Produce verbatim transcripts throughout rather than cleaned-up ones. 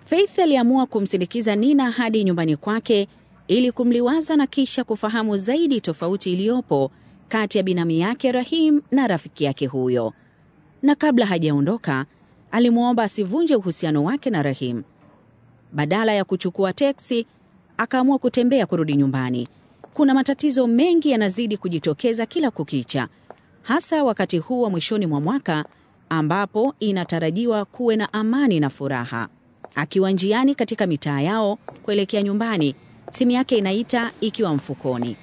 Faith aliamua kumsindikiza Nina hadi nyumbani kwake ili kumliwaza na kisha kufahamu zaidi tofauti iliyopo kati ya binamu yake Rahim na rafiki yake huyo. Na kabla hajaondoka, alimuomba asivunje uhusiano wake na Rahim. Badala ya kuchukua teksi, akaamua kutembea kurudi nyumbani. Kuna matatizo mengi yanazidi kujitokeza kila kukicha, hasa wakati huu wa mwishoni mwa mwaka ambapo inatarajiwa kuwe na amani na furaha. Akiwa njiani katika mitaa yao kuelekea nyumbani, simu yake inaita ikiwa mfukoni.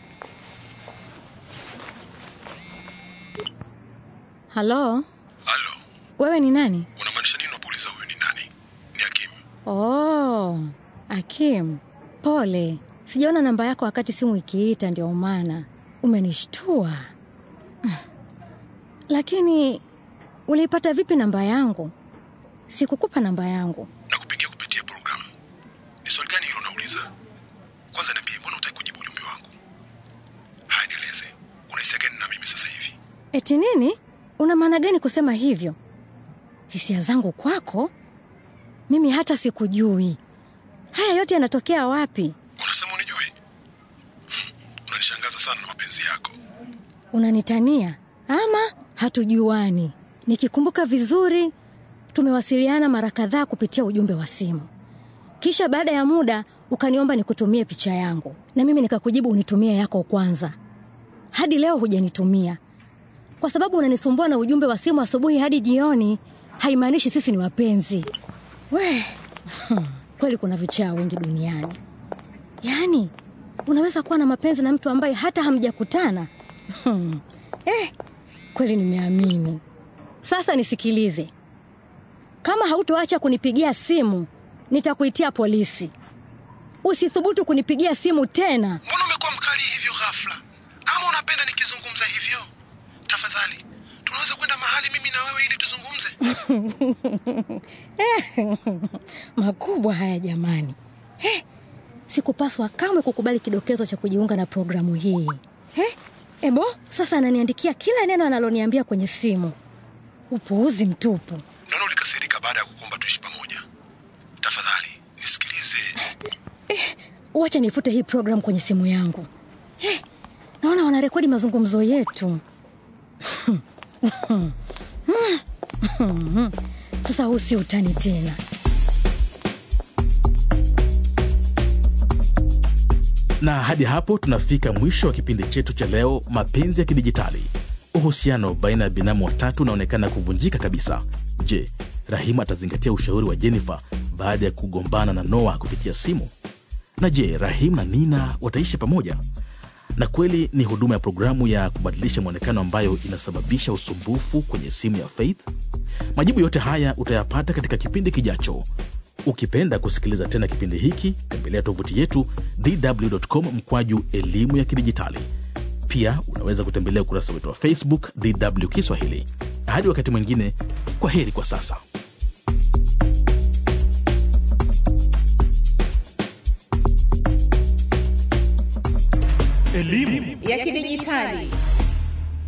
Halo? Halo. Wewe ni nani? Unamaanisha nini unapuuliza huyu ni nani? Ni Hakim. Oh, Hakim. Pole. Sijaona namba yako wakati simu ikiita, ndio maana umenishtua. Lakini ulipata vipi namba yangu? Sikukupa namba yangu. Nakupigia kupitia programu. Ni swali gani hilo unauliza? Kwanza niambie, mbona hutaki kujibu ujumbe wangu? Haya, nieleze. Unahisia gani na mimi sasa hivi? Eti nini? Una maana gani kusema hivyo? Hisia zangu kwako? Mimi hata sikujui. Haya yote yanatokea wapi? Unasema unijui? Hmm, unanishangaza sana na mapenzi yako. Unanitania? Ama hatujuani? Nikikumbuka vizuri, tumewasiliana mara kadhaa kupitia ujumbe wa simu. Kisha baada ya muda ukaniomba nikutumie picha yangu, na mimi nikakujibu unitumie yako kwanza. Hadi leo hujanitumia. Kwa sababu unanisumbua na ujumbe wa simu asubuhi hadi jioni, haimaanishi sisi ni wapenzi. We, kweli kuna vichaa wengi duniani. Yaani, unaweza kuwa na mapenzi na mtu ambaye hata hamjakutana. Eh, kweli nimeamini. Sasa nisikilize. Kama hautoacha kunipigia simu, nitakuitia polisi. Usithubutu kunipigia simu tena. Mbona umekuwa mkali hivyo ghafla? Ama unapenda nikizungumza hivyo? Tafadhali, tunaweza kwenda mahali mimi na wewe ili tuzungumze. Makubwa haya jamani. Eh, sikupaswa kamwe kukubali kidokezo cha kujiunga na programu hii. Eh, ebo, sasa ananiandikia kila neno analoniambia kwenye simu. Upuuzi mtupu. Ndio ulikasirika baada ya kukuomba tuishi pamoja. Tafadhali, nisikilize. Eh, wacha nifute hii program kwenye simu yangu. Eh, naona wanarekodi mazungumzo yetu. Sasa usi utani tena. Na hadi hapo tunafika mwisho wa kipindi chetu cha leo, mapenzi ya kidijitali. Uhusiano baina ya binamu watatu unaonekana kuvunjika kabisa. Je, Rahima atazingatia ushauri wa Jennifer baada ya kugombana na Noah kupitia simu? Na je, Rahim na Nina wataishi pamoja? Na kweli ni huduma ya programu ya kubadilisha mwonekano ambayo inasababisha usumbufu kwenye simu ya Faith? Majibu yote haya utayapata katika kipindi kijacho. Ukipenda kusikiliza tena kipindi hiki, tembelea tovuti yetu d w dot com mkwaju elimu ya kidijitali. Pia unaweza kutembelea ukurasa wetu wa Facebook D W Kiswahili. Hadi wakati mwingine, kwa heri kwa sasa. Elimu ya kidijitali.